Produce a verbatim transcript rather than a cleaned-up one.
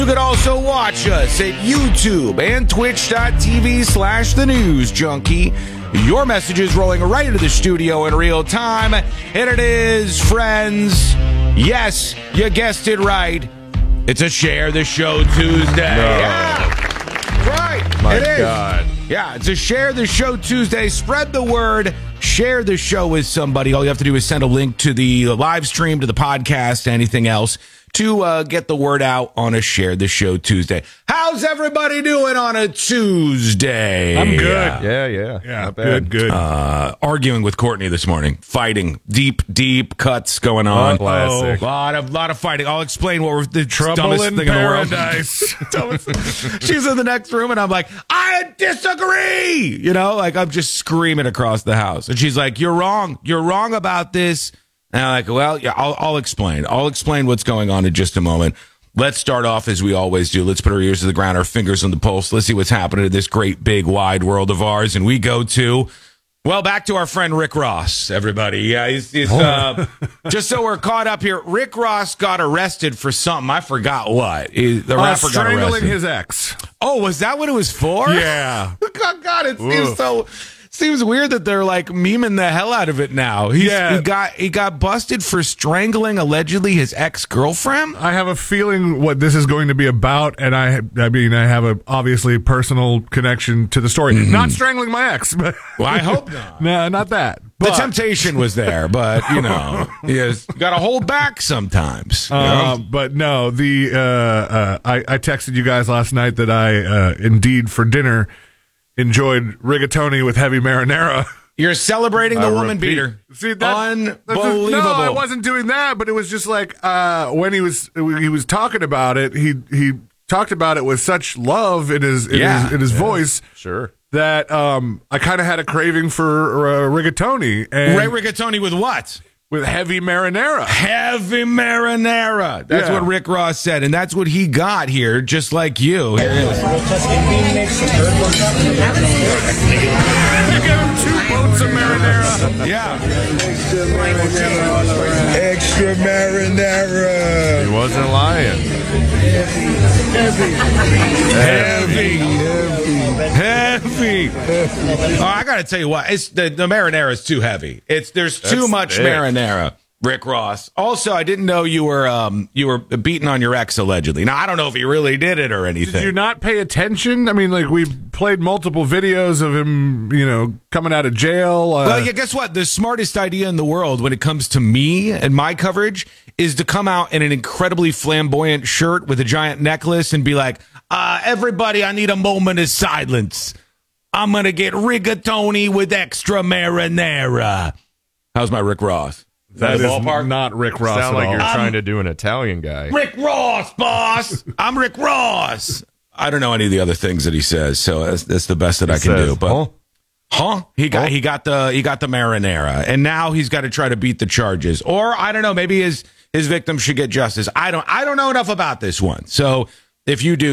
You can also watch us at YouTube and twitch.tv slash the news junkie. Your messages rolling right into the studio in real time. And it is, friends. Yes, you guessed it right. It's a Share the Show Tuesday. No. Yeah. Right. My it is. God. Yeah, it's a Share the Show Tuesday. Spread the word. Share the show with somebody. All you have to do is send a link to the live stream, to the podcast, anything else, to uh, get the word out on a Share the Show Tuesday. How's everybody doing on a Tuesday? I'm good. Yeah, Yeah, yeah. Yeah, Not bad. good, good. Uh, arguing with Courtney this morning. Fighting. Deep, deep cuts going on. Oh, classic. A lot of, lot of fighting. I'll explain what we're the Trouble dumbest in thing in the world. paradise. She's in the next room, and I'm like, I disagree. You know, like I'm just screaming across the house. And she's like, you're wrong. You're wrong about this. And I'm like, well, yeah, I'll, I'll explain. I'll explain what's going on in just a moment. Let's start off as we always do. Let's put our ears to the ground, our fingers on the pulse. Let's see what's happening in this great, big, wide world of ours. And we go to, well, back to our friend Rick Ross, everybody. Yeah, he's, he's uh, just so we're caught up here. Rick Ross got arrested for something. I forgot what. He, the Uh, rapper got strangling arrested. his ex. Oh, was that what it was for? Yeah. God, God, it Ooh. seems so seems weird that they're like memeing the hell out of it now. He's, Yeah. he got he got busted for strangling allegedly his ex girlfriend. I have a feeling what this is going to be about, and I, I mean, I have a obviously personal connection to the story. Not strangling my ex, but Well, I hope not. no, not that. The But, temptation was there, but you know, you got to hold back sometimes. you know? uh, but no, the uh, uh, I, I texted you guys last night that I uh, indeed for dinner enjoyed rigatoni with heavy marinara. You're celebrating the I woman repeat. beater. See, that, that's just- Unbelievable. no, I wasn't doing that, but it was just like uh, when he was he was talking about it. He he talked about it with such love in his in Yeah. his, in his voice Sure. that um, I kind of had a craving for uh, rigatoni and Ray Rigatoni with what? with heavy marinara. Heavy marinara. That's Yeah. what Rick Ross said, and that's what he got here, just like you. Here it is. You give him two boats of marinara. Yeah. Extra marinara. He wasn't lying. Heavy, heavy. Oh, I got to tell you what, it's the, the marinara is too heavy. It's there's too That's much thick. marinara. Rick Ross. Also, I didn't know you were um you were beating on your ex allegedly. Now I don't know if he really did it or anything. Did you not pay attention? I mean, like we played multiple videos of him, you know, coming out of jail. Uh, Well, yeah, guess what? The smartest idea in the world when it comes to me and my coverage is to come out in an incredibly flamboyant shirt with a giant necklace and be like, uh, everybody, I need a moment of silence. I'm going to get rigatoni with extra marinara. How's my Rick Ross? Is that in is the ballpark? not Rick Ross Sound at like all. you're Um, trying to do an Italian guy. Rick Ross, boss. I'm Rick Ross. I don't know any of the other things that he says, so that's, that's the best that I can says, do. But huh? Huh? He got he got the he got the marinara, and now he's got to try to beat the charges. Or I don't know, maybe his his victim should get justice. I don't I don't know enough about this one. So if you do,